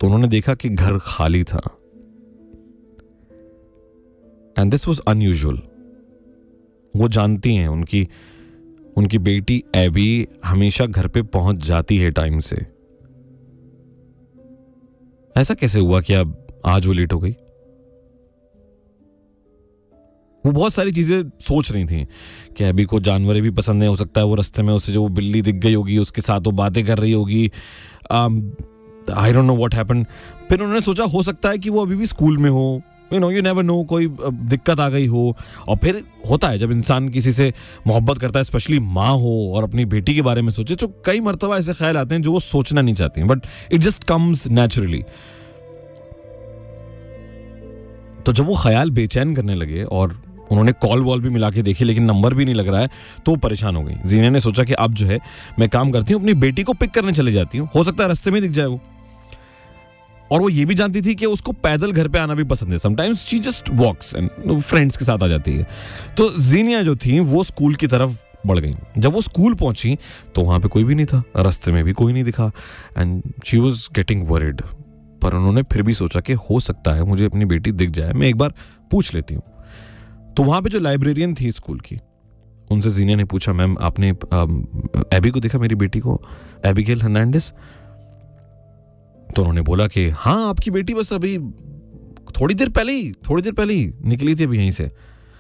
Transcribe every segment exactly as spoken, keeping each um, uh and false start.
तो उन्होंने देखा कि घर खाली था एंड दिस वाज अनयूजुअल। वो जानती हैं, उनकी उनकी बेटी एबी हमेशा घर पे पहुंच जाती है टाइम से। ऐसा कैसे हुआ कि अब आज वो लेट हो गई? वो बहुत सारी चीजें सोच रही थी कि एबी को जानवर भी पसंद नहीं, हो सकता है वो रास्ते में उसे जो बिल्ली दिख गई होगी उसके साथ वो बातें कर रही होगी। I don't know what happened. फिर उन्होंने सोचा हो सकता है कि वो अभी भी स्कूल में हो, you know you never know, कोई दिक्कत आ गई हो। और फिर होता है जब इंसान किसी से मोहब्बत करता है, स्पेशली माँ हो और अपनी बेटी के बारे में सोचे, तो कई मरतबा ऐसे ख्याल आते हैं जो वो सोचना नहीं चाहती हैं, but it just comes naturally. तो जब वो ख्याल बेचैन करने लगे और उन्होंने कॉल वॉल भी मिला के देखी लेकिन नंबर भी नहीं लग रहा है, तो वो परेशान हो गई। जीना ने सोचा कि अब जो है मैं काम करती हूँ, अपनी बेटी को पिक करने चले जाती हूँ, हो सकता है रास्ते में दिख जाए वो। और वो ये भी जानती थी कि उसको पैदल घर पे आना भी पसंद है। Sometimes she just walks and friends के साथ आ जाती है। तो जीनिया जो थी वो स्कूल की तरफ बढ़ गई। जब वो स्कूल पहुंची तो वहां पे कोई भी नहीं था, रास्ते में भी कोई नहीं दिखा and she was getting worried. पर उन्होंने फिर भी सोचा कि हो सकता है मुझे अपनी बेटी दिख जाए, मैं एक बार पूछ लेती हूँ। तो वहां पे जो लाइब्रेरियन थी स्कूल की, उनसे जीनिया ने पूछा, मैम आपने एबी को देखा, मेरी बेटी को, एबिगेल हर्नांडिस? तो उन्होंने बोला कि हाँ आपकी बेटी बस अभी थोड़ी देर पहले ही थोड़ी देर पहले ही निकली थी अभी यहीं से।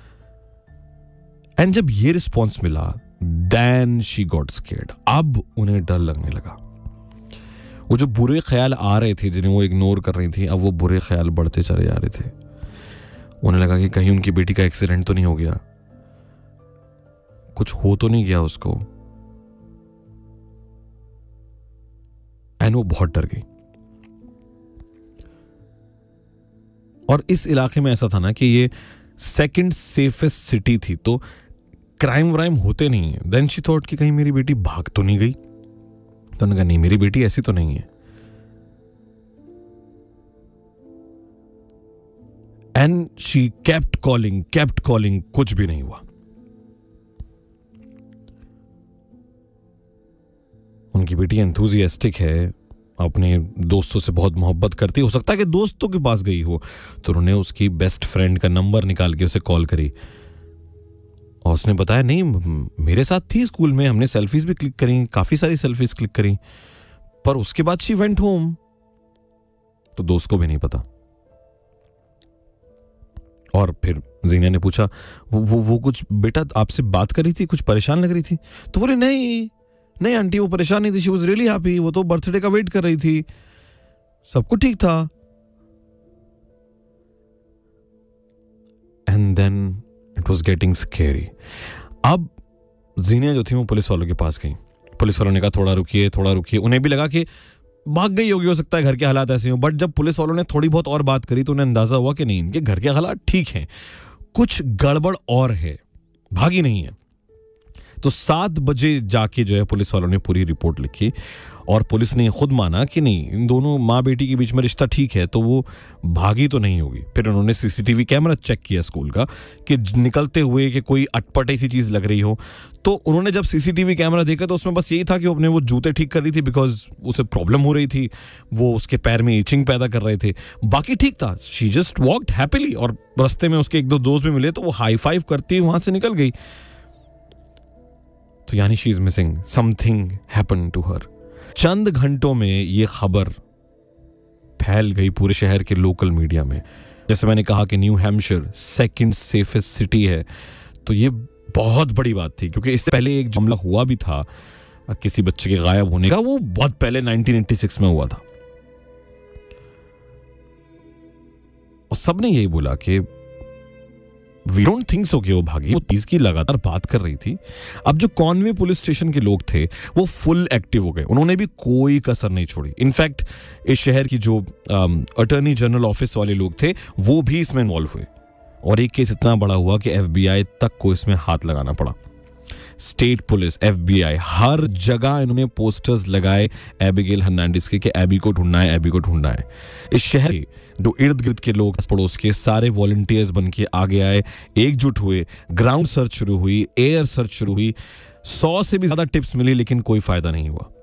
एंड जब ये रिस्पॉन्स मिला देन शी गॉट स्केर्ड। अब उन्हें डर लगने लगा। वो जो बुरे ख्याल आ रहे थे जिन्हें वो इग्नोर कर रही थी, अब वो बुरे ख्याल बढ़ते चले जा रहे थे। उन्हें लगा कि कहीं उनकी बेटी का एक्सीडेंट तो नहीं हो गया, कुछ हो तो नहीं गया उसको। एंड वो बहुत डर गई। और इस इलाके में ऐसा था ना कि ये सेकंड सेफेस्ट सिटी थी, तो क्राइम व्राइम होते नहीं है। देन शी थॉट कि कहीं मेरी बेटी भाग तो नहीं गई। तो उन्होंने कहा नहीं, मेरी बेटी ऐसी तो नहीं है। And she kept calling kept calling कुछ भी नहीं हुआ। उनकी बेटी एंथुजियास्टिक है, अपने दोस्तों से बहुत मोहब्बत करती है, हो सकता है कि दोस्तों के पास गई हो। तो उन्होंने उसकी बेस्ट फ्रेंड का नंबर निकाल के उसे कॉल करी और उसने बताया नहीं मेरे साथ थी स्कूल में, हमने सेल्फीज भी क्लिक करी, काफी सारी सेल्फीज क्लिक करी, पर उसके बाद शी वेंट होम। तो दोस्त को भी नहीं पता। और फिर जीनिया ने पूछा वो वो, वो कुछ बेटा आपसे बात कर रही थी, कुछ परेशान लग रही थी? तो बोले नहीं नहीं आंटी वो परेशान नहीं थी, शी वाज रियली हैप्पी, वो तो बर्थडे का वेट कर रही थी, सब कुछ ठीक था। And then it was getting scary. अब जीनिया जो थी वो पुलिस वालों के पास गई। पुलिस वालों ने कहा थोड़ा रुकिए थोड़ा रुकिए। उन्हें भी लगा कि भाग गई होगी, हो सकता है घर के हालात ऐसे हो। बट जब पुलिस वालों ने थोड़ी बहुत और बात करी तो उन्हें अंदाजा हुआ कि नहीं, इनके घर के हालात ठीक हैं, कुछ गड़बड़ और है, भागी नहीं है। तो सात बजे जाके जो है पुलिस वालों ने पूरी रिपोर्ट लिखी और पुलिस ने खुद माना कि नहीं, इन दोनों माँ बेटी के बीच में रिश्ता ठीक है, तो वो भागी तो नहीं होगी। फिर उन्होंने सीसीटीवी कैमरा चेक किया स्कूल का कि निकलते हुए कि कोई अटपट ऐसी चीज लग रही हो। तो उन्होंने जब सीसीटीवी कैमरा देखा तो उसमें बस यही था कि वो अपने वो जूते ठीक कर रही थी, बिकॉज उसे प्रॉब्लम हो रही थी, वो उसके पैर में इचिंग पैदा कर रहे थे, बाकी ठीक था। She just walked happily. और रास्ते में उसके एक दो दोस्त भी मिले तो वो हाई फाइव करती वहां से निकल गई। तो यानी she is missing, something happened to her. चंद घंटों में ये खबर फैल गई पूरे शहर के लोकल मीडिया में। जैसे मैंने कहा कि new Hampshire second safest city है, तो ये बहुत बड़ी बात थी, क्योंकि इससे पहले एक मामला हुआ भी था किसी बच्चे के गायब होने का, वो बहुत पहले नाइनटीन एटी सिक्स में हुआ था। और सबने यही बोला कि वी डोंट थिंक सो कि वो भागी। वो चीज की लगातार बात कर रही थी। अब जो कॉनवे पुलिस स्टेशन के लोग थे वो फुल एक्टिव हो गए, उन्होंने भी कोई कसर नहीं छोड़ी। इनफैक्ट इस शहर की जो अटॉर्नी जनरल ऑफिस वाले लोग थे वो भी इसमें इन्वॉल्व हुए। और एक केस इतना बड़ा हुआ कि एफबीआई तक को इसमें हाथ लगाना पड़ा। स्टेट पुलिस, एफबीआई, हर जगह इन्होंने पोस्टर्स लगाए एबिगेल हर्नांडिस के कि एबी को ढूंढना है, एबी को ढूंढना है। इस शहर के जो इर्द गिर्द के लोग पड़ोस के सारे वॉलंटियर्स बन के आगे आए, एकजुट हुए, ग्राउंड सर्च शुरू हुई, एयर सर्च शुरू हुई। सौ से भी ज्यादा टिप्स मिली लेकिन कोई फायदा नहीं हुआ।